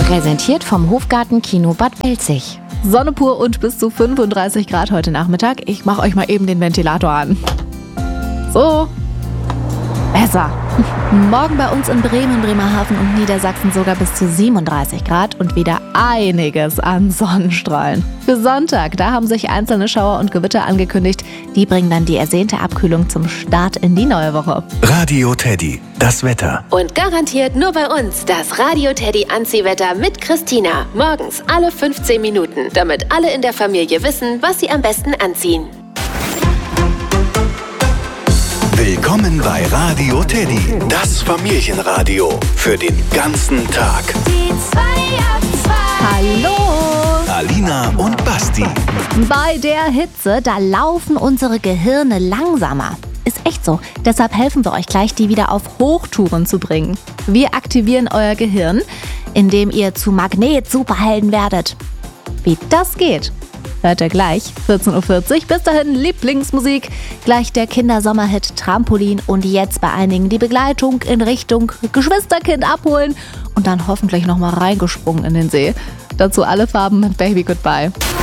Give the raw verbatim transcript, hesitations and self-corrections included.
Präsentiert vom Hofgarten Kino Bad Belzig. Sonne pur und bis zu fünfunddreißig Grad heute Nachmittag. Ich mache euch mal eben den Ventilator an. So. Besser. Morgen bei uns in Bremen, Bremerhaven und Niedersachsen sogar bis zu siebenunddreißig Grad und wieder einiges an Sonnenstrahlen. Für Sonntag, da haben sich einzelne Schauer und Gewitter angekündigt. Die bringen dann die ersehnte Abkühlung zum Start in die neue Woche. Radio Teddy, das Wetter. Und garantiert nur bei uns das Radio Teddy Anziehwetter mit Christina. Morgens alle fünfzehn Minuten, damit alle in der Familie wissen, was sie am besten anziehen. Willkommen bei Radio Teddy, das Familienradio für den ganzen Tag. Die zwei ab zwei. Hallo! Alina und Basti. Bei der Hitze, da laufen unsere Gehirne langsamer. Ist echt so. Deshalb helfen wir euch gleich, die wieder auf Hochtouren zu bringen. Wir aktivieren euer Gehirn, indem ihr zu Magnet-Superhelden werdet. Wie das geht, hört ihr gleich. vierzehn Uhr vierzig. Bis dahin Lieblingsmusik. Gleich der Kindersommerhit Trampolin. Und jetzt bei einigen die Begleitung in Richtung Geschwisterkind abholen. Und dann hoffentlich nochmal reingesprungen in den See. Dazu alle Farben mit Baby Goodbye.